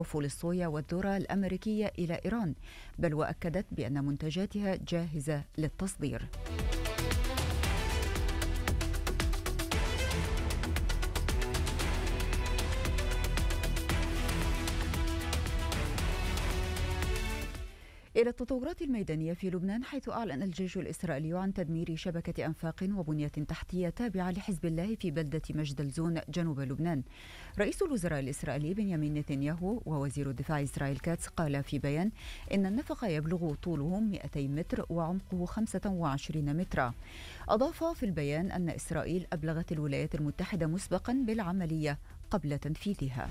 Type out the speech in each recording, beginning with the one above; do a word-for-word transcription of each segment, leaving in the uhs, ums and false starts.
فول الصويا والذرة الأمريكية إلى إيران، بل وأكدت بأن منتجاتها جاهزة للتصدير. إلى التطورات الميدانية في لبنان، حيث أعلن الجيش الإسرائيلي عن تدمير شبكة أنفاق وبنية تحتية تابعة لحزب الله في بلدة مجدلزون جنوب لبنان. رئيس الوزراء الإسرائيلي بنيامين نتنياهو ووزير الدفاع إسرائيل كاتس قال في بيان إن النفق يبلغ طوله مئتي متر وعمقه خمسة وعشرين مترا. أضاف في البيان أن إسرائيل أبلغت الولايات المتحدة مسبقا بالعملية قبل تنفيذها.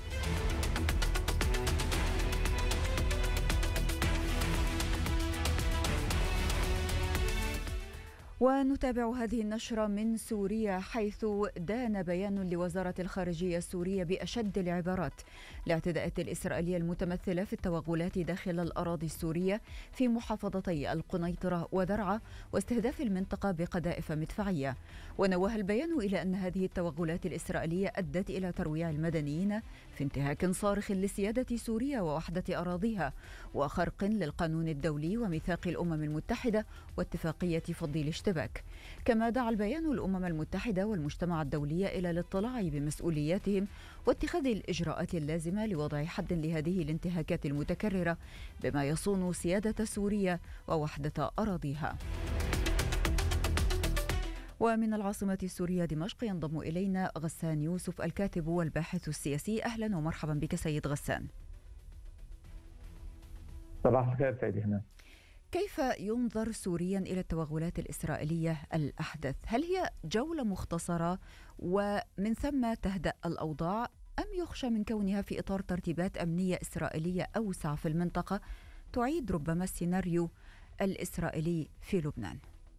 ونتابع هذه النشرة من سوريا، حيث دان بيان لوزارة الخارجية السورية بأشد العبارات الاعتداءات الإسرائيلية المتمثلة في التوغلات داخل الأراضي السورية في محافظتي القنيطرة ودرعا واستهداف المنطقة بقذائف مدفعية. ونوه البيان إلى أن هذه التوغلات الإسرائيلية أدت إلى ترويع المدنيين في انتهاك صارخ لسيادة سوريا ووحدة أراضيها وخرق للقانون الدولي وميثاق الأمم المتحدة واتفاقية فضي الاشتباك. كما دعا البيان الأمم المتحدة والمجتمع الدولي إلى الاطلاع بمسؤولياتهم واتخاذ الإجراءات اللازمة لوضع حد لهذه الانتهاكات المتكررة بما يصون سيادة سوريا ووحدة أراضيها. ومن العاصمة السورية دمشق ينضم إلينا غسان يوسف الكاتب والباحث السياسي. أهلا ومرحبا بك سيد غسان. صباح الخير سيدي هنا. كيف ينظر سوريا إلى التوغلات الإسرائيلية الأحدث؟ هل هي جولة مختصرة ومن ثم تهدأ الأوضاع، أم يخشى من كونها في إطار ترتيبات أمنية إسرائيلية أوسع في المنطقة تعيد ربما السيناريو الإسرائيلي في لبنان؟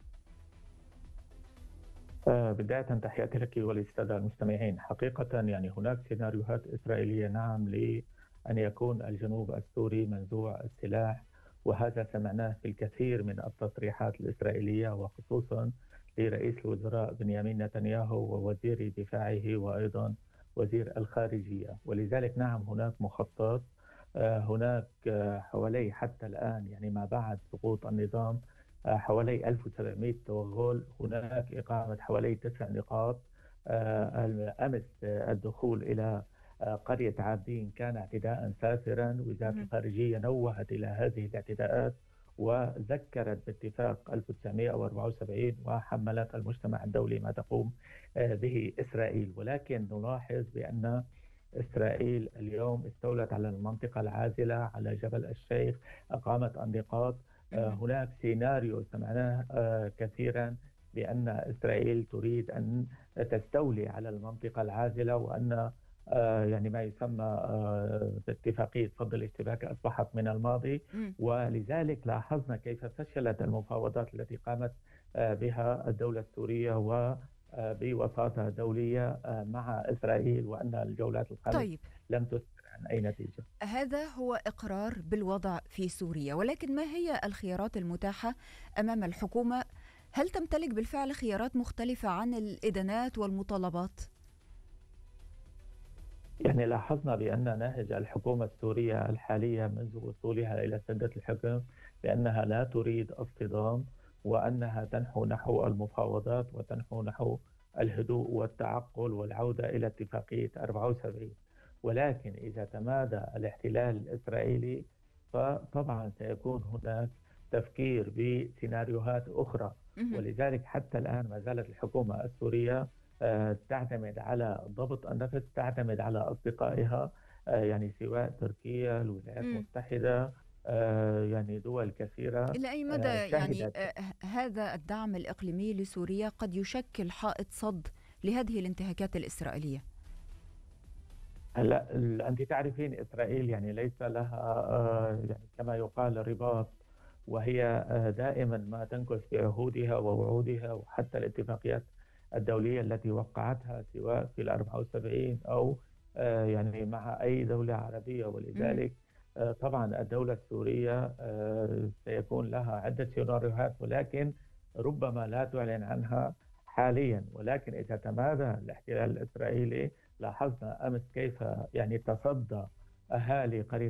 آه بداية تحياتي لك وللسادة المستمعين. حقيقة يعني هناك سيناريوهات إسرائيلية نعم لأن يكون الجنوب السوري منزوع السلاح، وهذا سمعناه في الكثير من التصريحات الإسرائيلية وخصوصا لرئيس الوزراء بنيامين نتنياهو ووزير دفاعه وأيضا وزير الخارجية. ولذلك نعم هناك مخطط، هناك حوالي حتى الآن يعني ما بعد سقوط النظام حوالي ألف وسبعمئة توغل. هناك إقامة حوالي تسع نقاط. أمس الدخول إلى قرية عابدين كان اعتداء سافرا. وزارة الخارجية نوهت إلى هذه الاعتداءات وذكرت باتفاق ألف وتسعمئة وأربعة وسبعين وحملت المجتمع الدولي ما تقوم به إسرائيل. ولكن نلاحظ بأن إسرائيل اليوم استولت على المنطقة العازلة على جبل الشيخ، أقامت النقاط. هناك سيناريو سمعناه كثيرا بأن إسرائيل تريد أن تستولي على المنطقة العازلة، وأن آه يعني ما يسمى آه باتفاقية فض الاشتباك أصبحت من الماضي. م. ولذلك لاحظنا كيف فشلت المفاوضات التي قامت آه بها الدولة السورية وبوساطة دولية آه مع إسرائيل، وأن الجولات الخارج طيب. لم تسفر عن أي نتيجة. هذا هو إقرار بالوضع في سوريا، ولكن ما هي الخيارات المتاحة أمام الحكومة؟ هل تمتلك بالفعل خيارات مختلفة عن الإدانات والمطالبات؟ يعني لاحظنا بأن نهج الحكومة السورية الحالية منذ وصولها إلى سدة الحكم بأنها لا تريد اصطدام، وأنها تنحو نحو المفاوضات وتنحو نحو الهدوء والتعقل والعودة إلى اتفاقية أربعة وسبعين. ولكن إذا تمادى الاحتلال الإسرائيلي فطبعا سيكون هناك تفكير بسيناريوهات أخرى. ولذلك حتى الآن ما زالت الحكومة السورية تعتمد على ضبط النفس، تعتمد على أصدقائها يعني سواء تركيا، الولايات المتحدة، يعني دول كثيرة. إلى أي مدى يعني هذا الدعم الإقليمي لسوريا قد يشكل حائط صد لهذه الانتهاكات الإسرائيلية؟ هلا أنت تعرفين إسرائيل يعني ليس لها يعني كما يقال رباط، وهي دائما ما تنكث بعهودها ووعودها وحتى الاتفاقيات الدولية التي وقعتها سواء في الأربعة وسبعين أو يعني مع أي دولة عربية. ولذلك طبعا الدولة السورية سيكون لها عدة سيناريوهات، ولكن ربما لا تعلن عنها حاليا. ولكن إذا تمادى الاحتلال الإسرائيلي لاحظنا أمس كيف يعني تصدى أهالي قرية